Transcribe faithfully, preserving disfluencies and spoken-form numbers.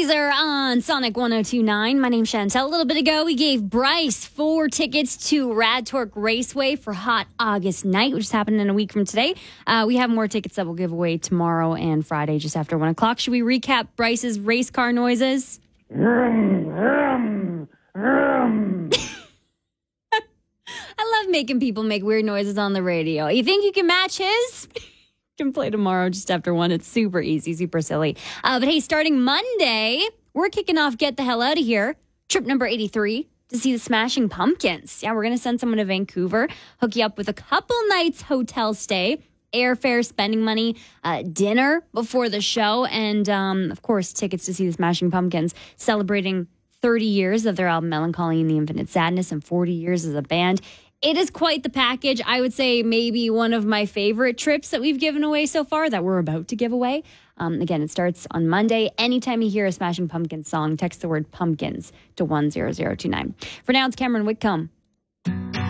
Weezer on Sonic one oh two point nine. My name's Chantel. A little bit ago, we gave Bryce four tickets to Rad Torque Raceway for Hot August Night, which is happening in a week from today. Uh, we have more tickets that we'll give away tomorrow and Friday just after one o'clock. Should we recap Bryce's race car noises? Vroom, vroom, vroom. I love making people make weird noises on the radio. You think you can match his? Can play tomorrow just after one. It's super easy, super silly. Uh, but hey, starting Monday, we're kicking off Get the Hell Out of Here, trip number eighty-three, to see the Smashing Pumpkins. Yeah, we're going to send someone to Vancouver, hook you up with a couple nights hotel stay, airfare, spending money, uh, dinner before the show, and um, of course, tickets to see the Smashing Pumpkins celebrating thirty years of their album Melancholy and the Infinite Sadness and forty years as a band. It is quite the package. I would say maybe one of my favorite trips that we've given away so far that we're about to give away. Um, again, it starts on Monday. Anytime you hear a Smashing Pumpkins song, text the word pumpkins to one zero zero two nine. For now, it's Cameron Whitcomb